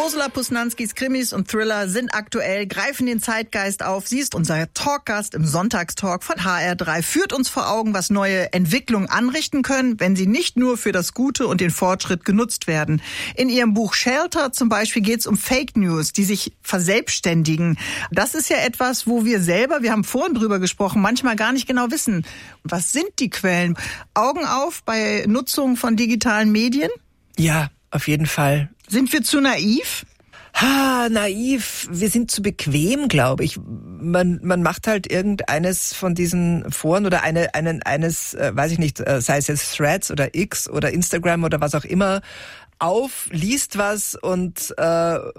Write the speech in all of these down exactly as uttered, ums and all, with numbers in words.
Ursula Posnanskis Krimis und Thriller sind aktuell, greifen den Zeitgeist auf. Sie ist unser Talkgast im Sonntagstalk von H R drei, führt uns vor Augen, was neue Entwicklungen anrichten können, wenn sie nicht nur für das Gute und den Fortschritt genutzt werden. In ihrem Buch Shelter zum Beispiel geht es um Fake News, die sich verselbstständigen. Das ist ja etwas, wo wir selber, wir haben vorhin drüber gesprochen, manchmal gar nicht genau wissen, was sind die Quellen. Augen auf bei Nutzung von digitalen Medien? Ja, auf jeden Fall. Sind wir zu naiv? Ha, naiv. Wir sind zu bequem, glaube ich. Man, man macht halt irgendeines von diesen Foren oder eine, einen, eines, äh, weiß ich nicht, äh, sei es jetzt Threads oder X oder Instagram oder was auch immer, auf, liest was und äh,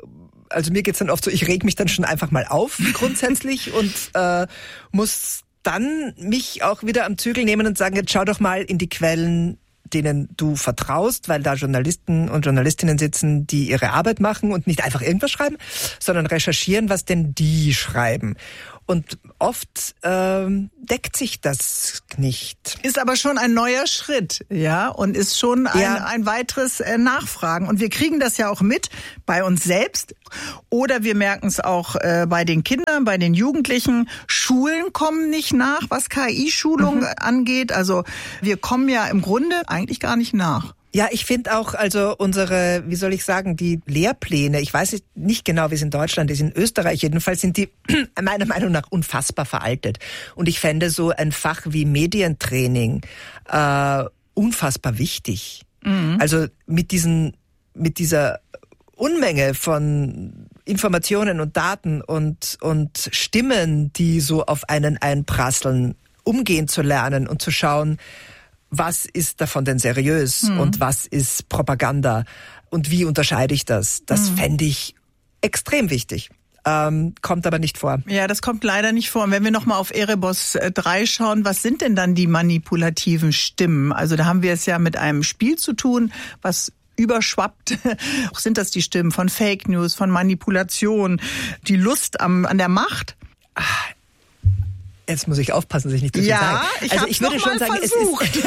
also mir geht's dann oft so, ich reg mich dann schon einfach mal auf grundsätzlich und äh, muss dann mich auch wieder am Zügel nehmen und sagen, jetzt schau doch mal in die Quellen, denen du vertraust, weil da Journalisten und Journalistinnen sitzen, die ihre Arbeit machen und nicht einfach irgendwas schreiben, sondern recherchieren, was denn die schreiben. Und oft ähm, deckt sich das nicht. Ist aber schon ein neuer Schritt, ja, und ist schon ein, ja. ein weiteres äh, Nachfragen. Und wir kriegen das ja auch mit bei uns selbst oder wir merken es auch äh, bei den Kindern, bei den Jugendlichen. Schulen kommen nicht nach, was K I-Schulung mhm. angeht. Also wir kommen ja im Grunde eigentlich gar nicht nach. Ja, ich finde auch, also unsere, wie soll ich sagen, die Lehrpläne, ich weiß nicht genau, wie es in Deutschland ist, in Österreich jedenfalls sind die meiner Meinung nach unfassbar veraltet. Und ich fände so ein Fach wie Medientraining äh, unfassbar wichtig. Mhm. Also mit diesen, mit dieser Unmenge von Informationen und Daten und, und Stimmen, die so auf einen einprasseln, umgehen zu lernen und zu schauen, was ist davon denn seriös hm. und was ist Propaganda und wie unterscheide ich das? Das hm. fände ich extrem wichtig. Ähm, kommt aber nicht vor. Ja, das kommt leider nicht vor. Und wenn wir nochmal auf Erebos drei schauen, was sind denn dann die manipulativen Stimmen? Also da haben wir es ja mit einem Spiel zu tun, was überschwappt. Sind das die Stimmen von Fake News, von Manipulation, die Lust am, an der Macht? Ach. Jetzt muss ich aufpassen, dass ich nicht zu viel ja, sage. Ich also ich würde schon sagen, es ist,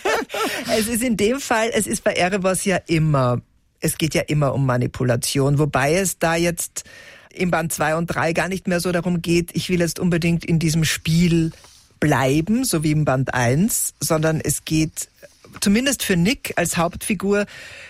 es ist in dem Fall, es ist bei Erebos ja immer, es geht ja immer um Manipulation, wobei es da jetzt im Band zwei und drei gar nicht mehr so darum geht, ich will jetzt unbedingt in diesem Spiel bleiben, so wie im Band eins, sondern es geht zumindest für Nick als Hauptfigur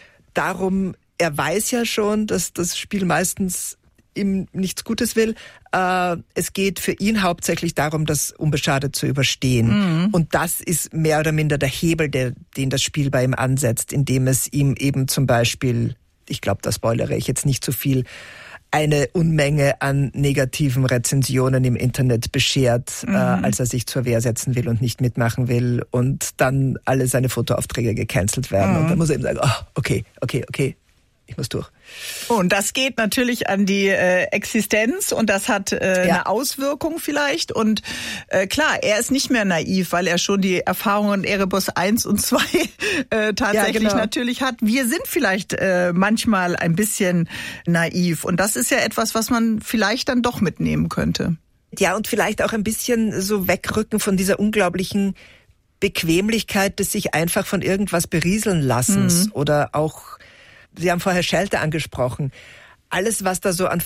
darum, er weiß ja schon, dass das Spiel meistens ihm nichts Gutes will. Äh, es geht für ihn hauptsächlich darum, das unbeschadet zu überstehen. Mhm. Und das ist mehr oder minder der Hebel, der, den das Spiel bei ihm ansetzt, indem es ihm eben zum Beispiel, ich glaube, da spoilere ich jetzt nicht zu viel, eine Unmenge an negativen Rezensionen im Internet beschert, mhm. äh, als er sich zur Wehr setzen will und nicht mitmachen will und dann alle seine Fotoaufträge gecancelt werden. Mhm. Und dann muss er eben sagen, oh, okay, okay, okay, ich muss durch. Und das geht natürlich an die äh, Existenz und das hat äh, ja. eine Auswirkung vielleicht. Und äh, klar, er ist nicht mehr naiv, weil er schon die Erfahrungen in Erebos eins und zwei äh, tatsächlich ja, genau. natürlich hat. Wir sind vielleicht äh, manchmal ein bisschen naiv und das ist ja etwas, was man vielleicht dann doch mitnehmen könnte. Ja, und vielleicht auch ein bisschen so wegrücken von dieser unglaublichen Bequemlichkeit des sich einfach von irgendwas berieseln lassens mhm. oder auch, Sie haben vorher Shelter angesprochen. Alles, was da so an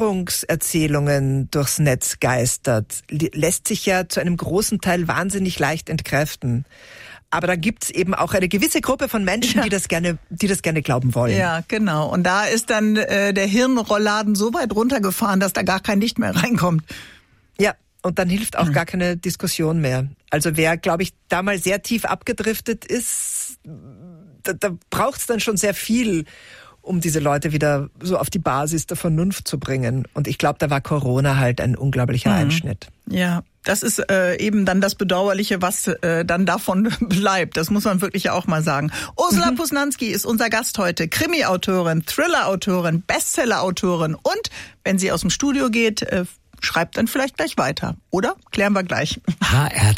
Verschwörungserzählungen durchs Netz geistert, lässt sich ja zu einem großen Teil wahnsinnig leicht entkräften. Aber da gibt's eben auch eine gewisse Gruppe von Menschen, ja. die das gerne, die das gerne glauben wollen. Ja, genau. Und da ist dann äh, der Hirnrollladen so weit runtergefahren, dass da gar kein Licht mehr reinkommt. Ja. Und dann hilft auch mhm. gar keine Diskussion mehr. Also wer, glaube ich, da mal sehr tief abgedriftet ist, da, da braucht es dann schon sehr viel, um diese Leute wieder so auf die Basis der Vernunft zu bringen. Und ich glaube, da war Corona halt ein unglaublicher mhm. Einschnitt. Ja, das ist äh, eben dann das Bedauerliche, was äh, dann davon bleibt. Das muss man wirklich auch mal sagen. Ursula mhm. Posnanski ist unser Gast heute. Krimi-Autorin, Thriller-Autorin, Bestseller-Autorin. Und wenn sie aus dem Studio geht, äh, schreibt dann vielleicht gleich weiter. Oder? Klären wir gleich. H R